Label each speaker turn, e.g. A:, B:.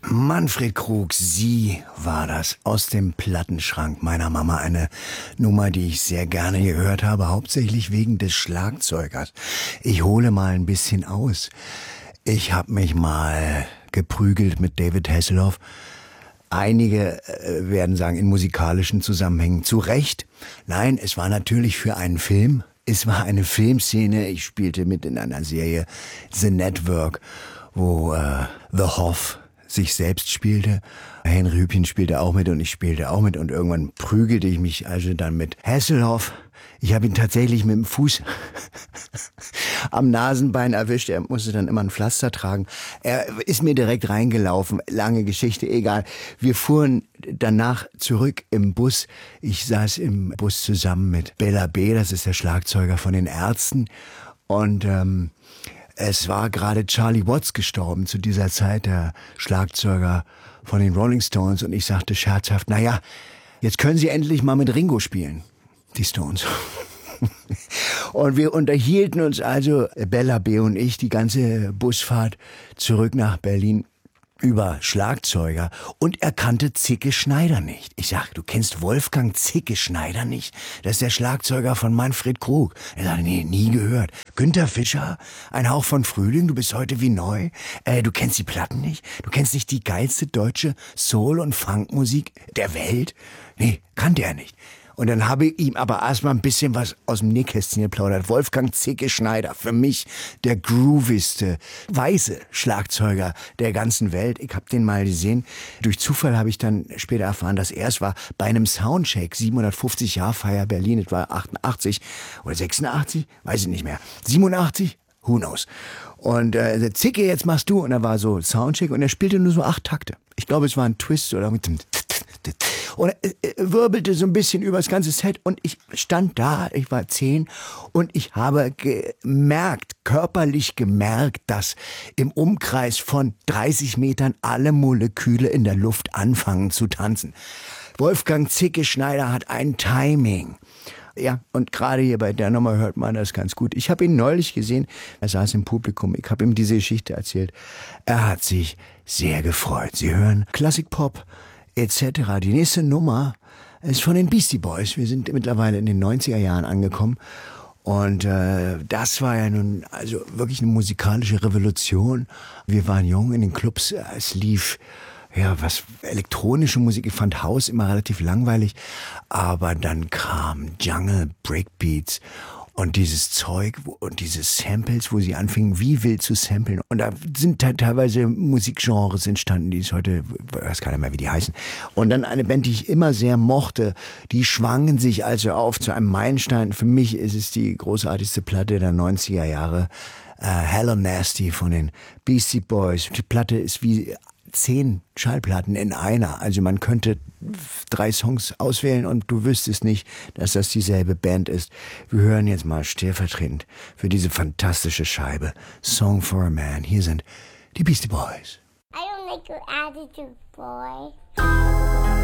A: Manfred Krug, Sie war das aus dem Plattenschrank meiner Mama. Eine Nummer, die ich sehr gerne gehört habe, hauptsächlich wegen des Schlagzeugers. Ich hole mal ein bisschen aus. Ich habe mich mal geprügelt mit David Hasselhoff. Einige werden sagen, in musikalischen Zusammenhängen zu Recht. Nein, es war natürlich für einen Film. Es war eine Filmszene. Ich spielte mit in einer Serie The Network, wo The Hoff sich selbst spielte. Henry Hübchen spielte auch mit und ich spielte auch mit und irgendwann prügelte ich mich also dann mit Hasselhoff. Ich habe ihn tatsächlich mit dem Fuß am Nasenbein erwischt. Er musste dann immer ein Pflaster tragen. Er ist mir direkt reingelaufen. Lange Geschichte, egal. Wir fuhren danach zurück im Bus. Ich saß im Bus zusammen mit Bela B., das ist der Schlagzeuger von den Ärzten. Und es war gerade Charlie Watts gestorben zu dieser Zeit, der Schlagzeuger von den Rolling Stones. Und ich sagte scherzhaft, naja, jetzt können Sie endlich mal mit Ringo spielen, die Stones. Und wir unterhielten uns also, Bela B. und ich, die ganze Busfahrt zurück nach Berlin über Schlagzeuger. Und er kannte Zicke Schneider nicht. Ich sag, du kennst Wolfgang Zicke Schneider nicht? Das ist der Schlagzeuger von Manfred Krug. Er sagte, nee, nie gehört. Günter Fischer, ein Hauch von Frühling, du bist heute wie neu. Du kennst die Platten nicht? Du kennst nicht die geilste deutsche Soul- und Funkmusik der Welt? Nee, kannte er nicht. Und dann habe ich ihm aber erstmal ein bisschen was aus dem Nähkästchen geplaudert. Wolfgang Zicke Schneider, für mich der groovigste weiße Schlagzeuger der ganzen Welt. Ich habe den mal gesehen. Durch Zufall habe ich dann später erfahren, dass er es war bei einem Soundcheck, 750-Jahr-Feier Berlin, das war 88 oder 86, weiß ich nicht mehr. 87? Who knows? Und Zicke, jetzt machst du. Und da war so Soundcheck und er spielte nur so 8 Takte. Ich glaube, es war ein Twist oder mit dem und er wirbelte so ein bisschen über das ganze Set und ich stand da, ich war 10 und ich habe körperlich gemerkt, dass im Umkreis von 30 Metern alle Moleküle in der Luft anfangen zu tanzen. Wolfgang Zicke Schneider hat ein Timing. Ja, und gerade hier bei der Nummer hört man das ganz gut. Ich habe ihn neulich gesehen, er saß im Publikum, ich habe ihm diese Geschichte erzählt. Er hat sich sehr gefreut. Sie hören Klassikpop etc. Die nächste Nummer ist von den Beastie Boys. Wir sind mittlerweile in den 90er Jahren angekommen. Und das war ja nun also wirklich eine musikalische Revolution. Wir waren jung in den Clubs. Es lief elektronische Musik. Ich fand House immer relativ langweilig. Aber dann kam Jungle, Breakbeats und dieses Zeug und diese Samples, wo sie anfingen, wie wild zu samplen. Und da sind teilweise Musikgenres entstanden, die es heute, ich weiß keiner mehr, wie die heißen. Und dann eine Band, die ich immer sehr mochte, die schwangen sich also auf zu einem Meilenstein. Für mich ist es die großartigste Platte der 90er Jahre. Hello Nasty von den Beastie Boys. Die Platte ist wie 10 Schallplatten in einer. Also man könnte 3 Songs auswählen und du wüsstest nicht, dass das dieselbe Band ist. Wir hören jetzt mal stellvertretend für diese fantastische Scheibe Song for a Man. Hier sind die Beastie Boys.
B: I don't like your attitude, boy.